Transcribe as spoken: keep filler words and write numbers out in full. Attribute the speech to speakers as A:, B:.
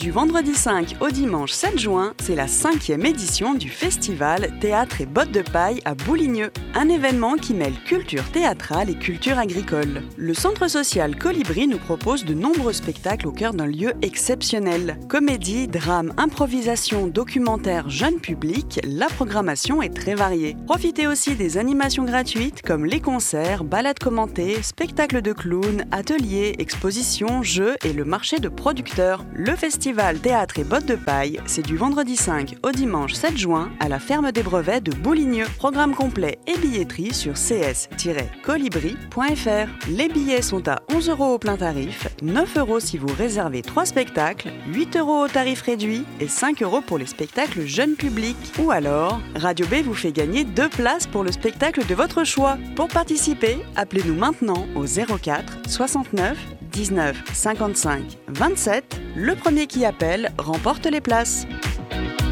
A: Du vendredi cinq au dimanche sept juin, c'est la cinquième édition du festival Théâtre et Bottes de Paille à Bouligneux. Un événement qui mêle culture théâtrale et culture agricole. Le centre social Colibri nous propose de nombreux spectacles au cœur d'un lieu exceptionnel. Comédie, drame, improvisation, documentaire, jeune public, la programmation est très variée. Profitez aussi des animations gratuites comme les concerts, balades commentées, spectacles de clowns, ateliers, expositions, jeux et le marché de producteurs. Le festival Théâtre et Bottes de Paille, c'est du vendredi cinq au dimanche sept juin à la ferme des brevets de Bouligneux. Programme complet et billetterie sur c s tiret colibri point f r. Les billets sont à onze euros au plein tarif, neuf euros si vous réservez trois spectacles, huit euros au tarif réduit et cinq euros pour les spectacles jeunes publics. Ou alors, Radio B vous fait gagner deux places pour le spectacle de votre choix. Pour participer, appelez-nous maintenant au zéro quatre soixante-neuf dix-neuf cinquante-cinq vingt-sept. Le premier qui appelle remporte les places.